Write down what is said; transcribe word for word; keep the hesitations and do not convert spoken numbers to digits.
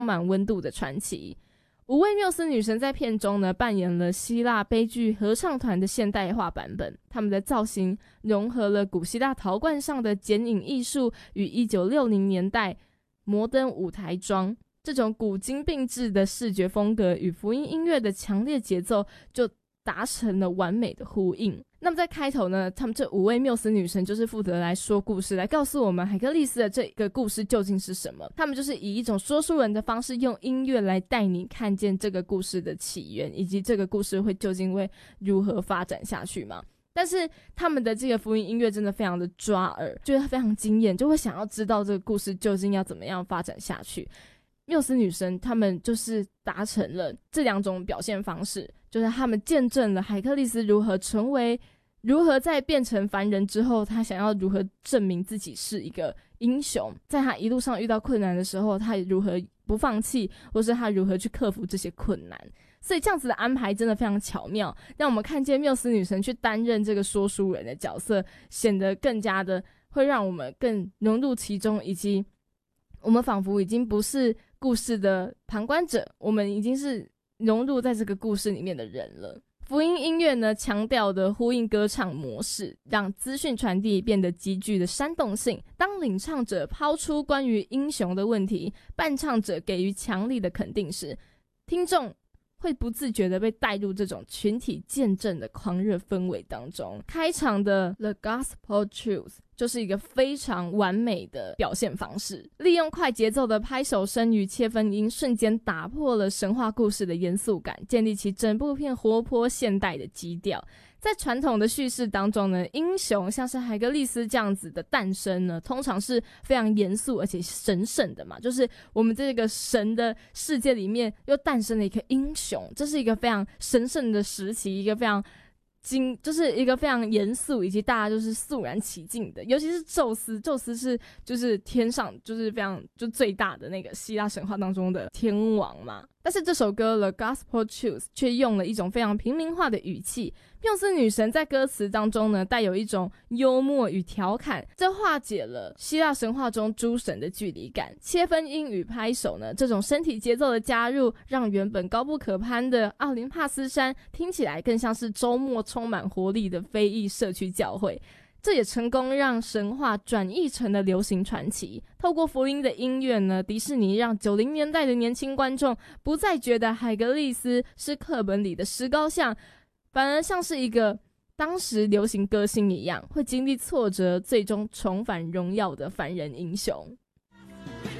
满温度的传奇。五位缪斯女神在片中呢扮演了希腊悲剧合唱团的现代化版本，他们的造型融合了古希腊陶罐上的剪影艺术与一九六零年代摩登舞台妆，这种古今并置的视觉风格与福音音乐的强烈节奏就达成了完美的呼应。那么在开头呢，他们这五位缪斯女神就是负责来说故事，来告诉我们海格力斯的这个故事究竟是什么。他们就是以一种说书人的方式，用音乐来带你看见这个故事的起源，以及这个故事会究竟会如何发展下去嘛。但是他们的这个福音音乐真的非常的抓耳，就是非常惊艳，就会想要知道这个故事究竟要怎么样发展下去。缪斯女神他们就是达成了这两种表现方式，就是他们见证了海克力斯如何成为如何在变成凡人之后，他想要如何证明自己是一个英雄，在他一路上遇到困难的时候，他如何不放弃，或是他如何去克服这些困难。所以这样子的安排真的非常巧妙，让我们看见缪斯女神去担任这个说书人的角色，显得更加的会让我们更融入其中，以及我们仿佛已经不是故事的旁观者，我们已经是融入在这个故事里面的人了。福音音乐呢，强调的呼应歌唱模式，让资讯传递变得极具的煽动性。当领唱者抛出关于英雄的问题，伴唱者给予强力的肯定时，听众会不自觉地被带入这种群体见证的狂热氛围当中。开场的 The Gospel Truth 就是一个非常完美的表现方式，利用快节奏的拍手声与切分音，瞬间打破了神话故事的严肃感，建立起整部片活泼现代的基调。在传统的叙事当中呢，英雄像是海格力斯这样子的诞生呢，通常是非常严肃而且神圣的嘛，就是我们这个神的世界里面又诞生了一个英雄，这是一个非常神圣的时期，一个非常经就是一个非常严肃以及大家就是肃然起敬的。尤其是宙斯，宙斯是就是天上就是非常就最大的那个希腊神话当中的天王嘛。但是这首歌 The Gospel Truth 却用了一种非常平民化的语气，缪斯女神在歌词当中呢带有一种幽默与调侃，这化解了希腊神话中诸神的距离感。切分音与拍手呢，这种身体节奏的加入，让原本高不可攀的奥林帕斯山听起来更像是周末充满活力的非裔社区教会。这也成功让神话转译成了流行传奇。透过福音的音乐呢，迪士尼让九零年代的年轻观众不再觉得海格力斯是课本里的石膏像，反而像是一个当时流行歌星一样，会经历挫折最终重返荣耀的凡人英雄。